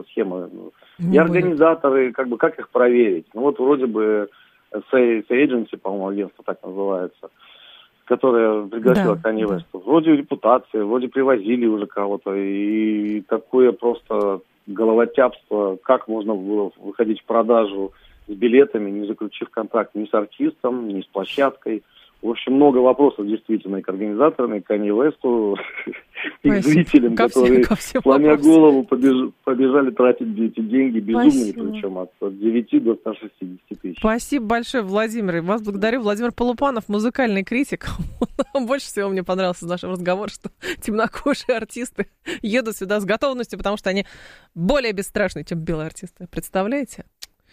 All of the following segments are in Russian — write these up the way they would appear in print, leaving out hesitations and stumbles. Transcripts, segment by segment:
схема. И организаторы, как их проверить? Ну, вот вроде бы Say Agency, по-моему, агентство так называется, которое пригласило Канье Уэста. Вроде репутация, вроде привозили уже кого-то, и такое просто головотяпство, как можно было выходить в продажу с билетами, не заключив контракт ни с артистом, ни с площадкой. В общем, много вопросов действительно и к организаторам, и к Канье Уэсту, и к зрителям, которые, сломя голову, побежали тратить эти деньги, безумные, причем от 9 до 160 тысяч. Спасибо большое, Владимир. И вас благодарю. Владимир Полупанов, музыкальный критик. Больше всего мне понравился наш разговор, что темнокожие артисты едут сюда с готовностью, потому что они более бесстрашны, чем белые артисты. Представляете?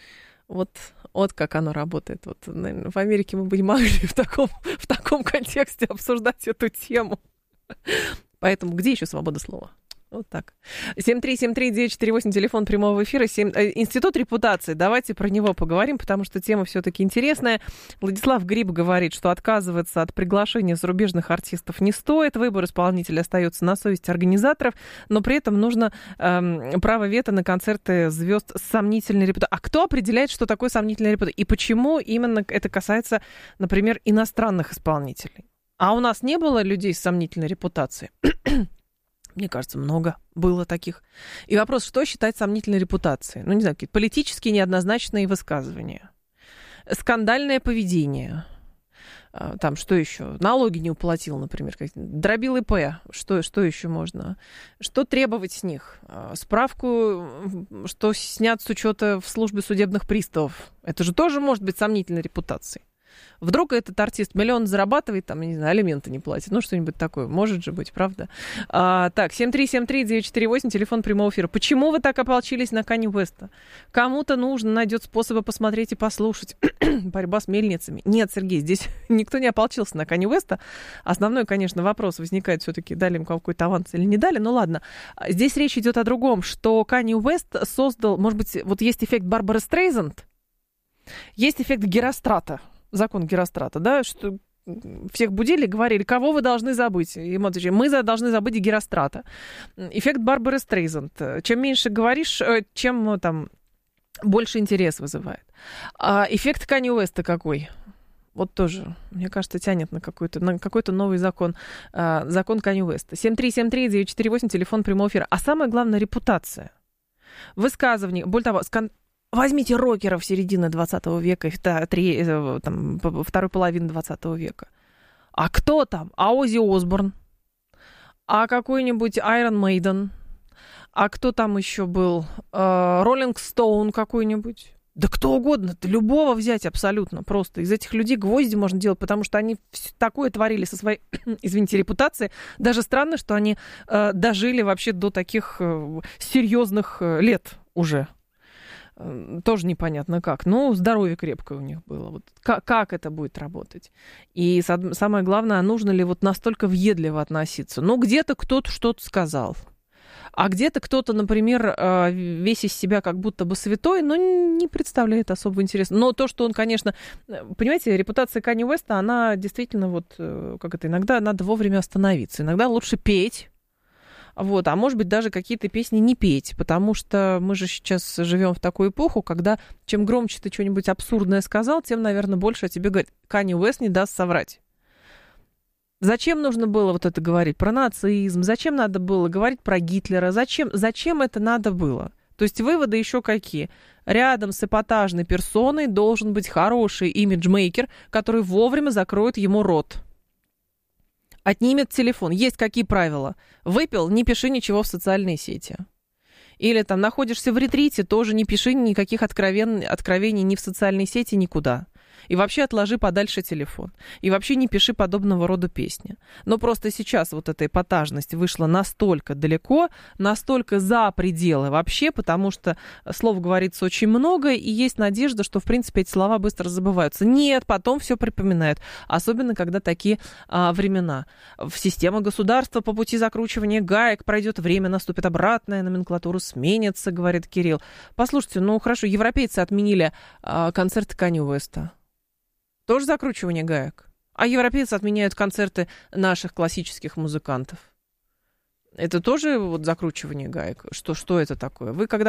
Вот как оно работает. Вот, наверное, в Америке мы бы не могли в таком контексте обсуждать эту тему. Поэтому где еще свобода слова? Вот так. 7373948, телефон прямого эфира. Институт репутации. Давайте про него поговорим, потому что тема все-таки интересная. Владислав Гриб говорит, что отказываться от приглашения зарубежных артистов не стоит. Выбор исполнителя остается на совести организаторов, но при этом нужно право вето на концерты звезд с сомнительной репутацией. А кто определяет, что такое сомнительная репутация? И почему именно это касается, например, иностранных исполнителей? А у нас не было людей с сомнительной репутацией? Мне кажется, много было таких. И вопрос, что считать сомнительной репутацией? Ну, не знаю, какие-то политические неоднозначные высказывания. Скандальное поведение. Там, что еще? Налоги не уплатил, например. Дробил ИП. Что еще можно? Что требовать с них? Справку, что снят с учета в службе судебных приставов. Это же тоже может быть сомнительной репутацией. Вдруг этот артист миллион зарабатывает, там, не знаю, алименты не платит. Ну, что-нибудь такое. Может же быть, правда? Так, 7373948, телефон прямого эфира. Почему вы так ополчились на Канье Уэста? Кому-то нужно, найдет способы посмотреть и послушать. Борьба с мельницами. Нет, Сергей, здесь никто не ополчился на Канье Уэста. Основной, конечно, вопрос возникает все-таки, дали им какой-то аванс или не дали. Ну, ладно. Здесь речь идет о другом, что Канье Уэст создал, может быть, вот есть эффект Барбары Стрейзанд, есть эффект Герострата. Закон Герострата, да, что всех будили, говорили, кого вы должны забыть. И мы должны забыть Герострата. Эффект Барбары Стрейзанд. Чем меньше говоришь, чем там больше интерес вызывает. А эффект Канье Уэста какой? Вот тоже, мне кажется, тянет на какой-то новый закон. Закон Канье Уэста. 7373948, телефон прямого эфира. А самое главное, репутация. Высказывание, более того, возьмите рокеров середины 20 века и второй половины 20 века. А кто там? А Оззи Осборн? А какой-нибудь Iron Maiden? А кто там еще был? Rolling Stone какой-нибудь? Да кто угодно. Любого взять абсолютно просто. Из этих людей гвозди можно делать, потому что они такое творили со своей, извините, репутацией. Даже странно, что они дожили вообще до таких серьезных лет уже. Тоже непонятно как. Но здоровье крепкое у них было. Вот как это будет работать? И самое главное, нужно ли вот настолько въедливо относиться? Ну, где-то кто-то что-то сказал. А где-то кто-то, например, весь из себя как будто бы святой, но не представляет особого интереса. Но то, что он, конечно... Понимаете, репутация Канье Уэста, она действительно вот... иногда надо вовремя остановиться. Иногда лучше петь. Вот, а может быть, даже какие-то песни не петь, потому что мы же сейчас живем в такую эпоху, когда чем громче ты что-нибудь абсурдное сказал, тем, наверное, больше о тебе говорит. Канье Уэст не даст соврать. Зачем нужно было вот это говорить про нацизм? Зачем надо было говорить про Гитлера? Зачем это надо было? То есть выводы еще какие? Рядом с эпатажной персоной должен быть хороший имиджмейкер, который вовремя закроет ему рот. Отнимет телефон. Есть какие правила? Выпил, не пиши ничего в социальные сети. Или там находишься в ретрите, тоже не пиши никаких откровений ни в социальные сети, никуда. И вообще отложи подальше телефон. И вообще не пиши подобного рода песни. Но просто сейчас вот эта эпатажность вышла настолько далеко, настолько за пределы вообще, потому что слов говорится очень много, и есть надежда, что, в принципе, эти слова быстро забываются. Нет, потом все припоминают. Особенно, когда такие времена. В систему государства по пути закручивания гаек пройдет время, наступит обратная номенклатура, сменится, говорит Кирилл. Послушайте, ну хорошо, европейцы отменили концерты Канье Уэста. Тоже закручивание гаек. А европейцы отменяют концерты наших классических музыкантов. Это тоже вот закручивание гаек. Что это такое? Вы когда